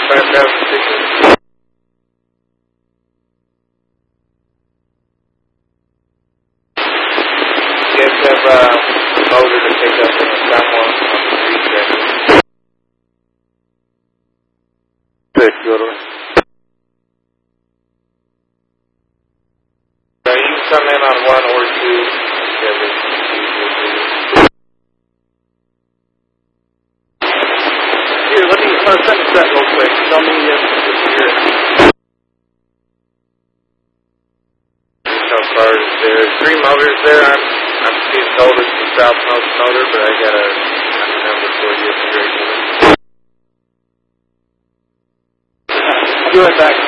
5,000 You guys have a motor to pick up in the someone on the street there. Good, good. You can come in on 1 or 2. Whichever is easier for you. Here, let me finish that real quick. Tell me if you hear it. How far is there? 3 motors there. I'm being told it's the southmost motor, but I got a number for you if you're ready. Do it back.